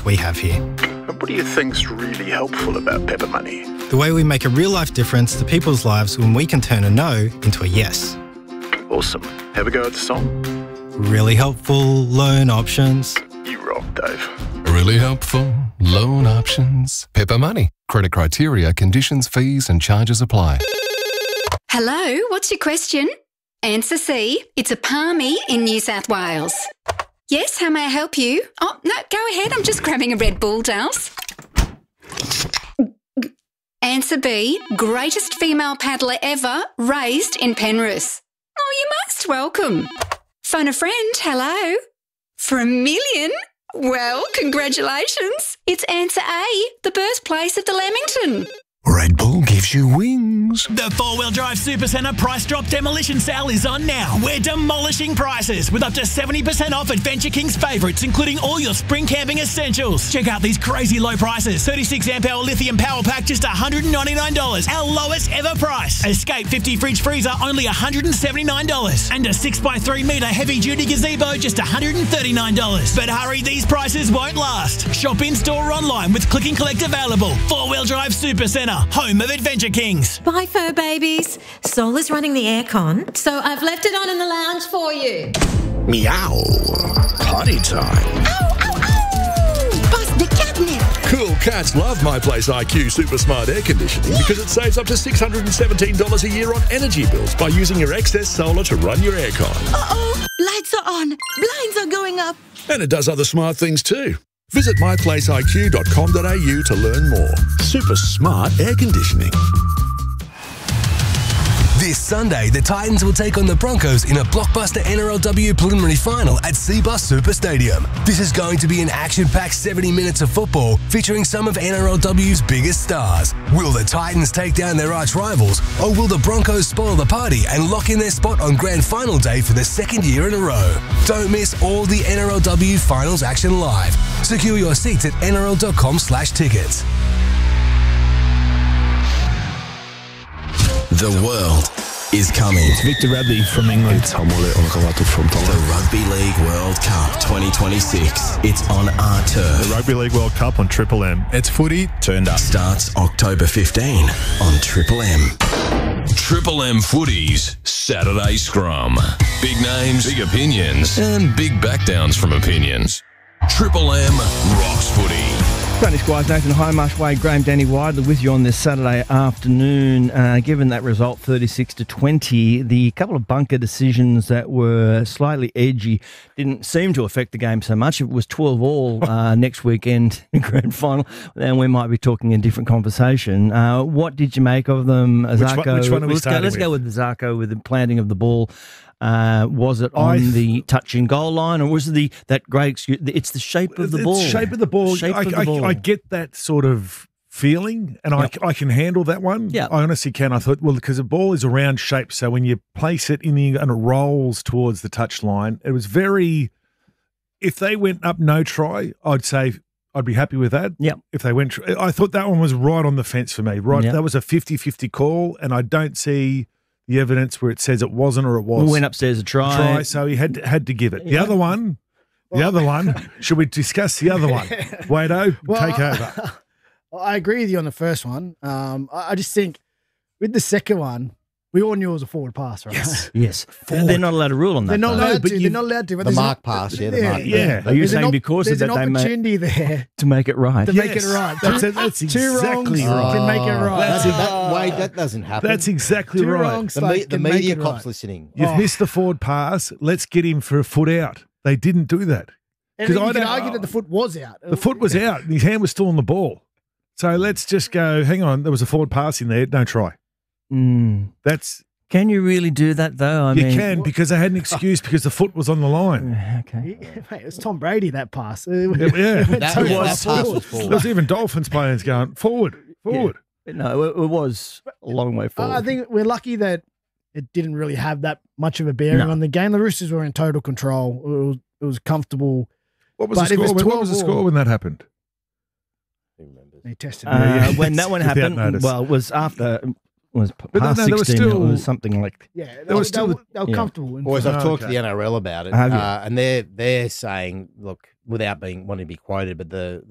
experience we have here. And what do you think's really helpful about Pepper Money? The way we make a real-life difference to people's lives when we can turn a no into a yes. Awesome. Have a go at the song? Really helpful loan options. You rock, Dave. Really helpful loan options. Pepper Money. Credit criteria, conditions, fees and charges apply. Hello, what's your question? Answer C. It's a palmy in New South Wales. Yes, how may I help you? Oh, no, go ahead. I'm just grabbing a Red Bull, Dals. Answer B. Greatest female paddler ever raised in Penrith. Oh, you're most welcome. Phone a friend, hello. For $1 million? Well, congratulations. It's answer A, the birthplace of the Lamington. Red Bull gives you wings. The 4-Wheel Drive Super Centre Price Drop Demolition Sale is on now. We're demolishing prices with up to 70% off Adventure King's favourites, including all your spring camping essentials. Check out these crazy low prices. 36 amp hour lithium power pack, just $199, our lowest ever price. Escape 50 fridge freezer, only $179. And a 6x3 metre heavy duty gazebo, just $139. But hurry, these prices won't last. Shop in store or online with click and collect available. 4-Wheel Drive Super Centre, home of Adventure Kings. Bye, fur babies. Sol is running the aircon, so I've left it on in the lounge for you. Meow. Potty time. Ow, ow, ow! Bust the catnip. Cool cats love My Place IQ Super Smart Air Conditioning because it saves up to $617 a year on energy bills by using your excess solar to run your aircon. Uh-oh, lights are on, blinds are going up. And it does other smart things too. Visit myplaceiq.com.au to learn more. Super smart air conditioning. This Sunday, the Titans will take on the Broncos in a blockbuster NRLW preliminary final at Cbus Super Stadium. This is going to be an action-packed 70 minutes of football featuring some of NRLW's biggest stars. Will the Titans take down their arch rivals, or will the Broncos spoil the party and lock in their spot on grand final day for the second year in a row? Don't miss all the NRLW finals action live. Secure your seats at nrl.com/tickets. The world is coming. It's Victor Radley from England. It's Hamole Onkaratu from Tonga. The Rugby League World Cup 2026. It's on our turf. The Rugby League World Cup on Triple M. It's footy turned up. Starts October 15 on Triple M. Triple M Footy's Saturday Scrum. Big names, big opinions, and big backdowns from opinions. Triple M rocks footy. Tony Squires, Nathan Highmarsh, Wade Graham, Danny Widler with you on this Saturday afternoon. Given that result, 36-20, the couple of bunker decisions that were slightly edgy didn't seem to affect the game so much. If it was 12-all next weekend in grand final, then we might be talking a different conversation. What did you make of them, Zarko? Which one are we starting Let's go with the Zarko, with the planting of the ball. Was it on the touching goal line, or was it that great excuse? It's the shape of the ball. It's shape of the ball. I get that sort of feeling, and I can handle that one. Yeah. I honestly can. I thought, well, because the ball is a round shape, so when you place it and it rolls towards the touch line, it was very. If they went up no try, I'd say I'd be happy with that. Yeah. If they went, I thought that one was right on the fence for me. Right, that was a 50-50 call, and I don't see the evidence where it says it wasn't or it was. We went upstairs to try. So he had to give it. The other one, should we discuss the other one? Wado, take over. I agree with you on the first one. I just think with the second one, we all knew it was a forward pass, right? Yes. They're not allowed to rule on that. They're not allowed to. They're not allowed to. The mark pass, the mark. Yeah. Are you saying because of there's that an opportunity there to make it right? to make it right. That's Two wrongs exactly right. can make it right. Wade, that doesn't happen. That's exactly Two right. wrongs The media make it cops right. listening. You've missed the forward pass. Let's get him for a foot out. They didn't do that. Because I can argue that the foot was out. The foot was out and his hand was still on the ball. So let's just go, hang on, there was a forward pass in there. Don't try. That's... Can you really do that, though? I you mean, can, because they had an excuse because the foot was on the line. Okay. Mate, it's Tom Brady, that pass. Yeah. That pass was forward. There was even Dolphins players going, forward. Yeah. No, it was a long way forward. I think we're lucky that it didn't really have that much of a bearing on the game. The Roosters were in total control. It was comfortable. What was the score? What was the score when that happened? They tested when that one happened, well, it was after... was past 16, it was something like... Yeah, they were comfortable. Boys, I've talked to the NRL about it, and they're saying, look, without wanting to be quoted, but the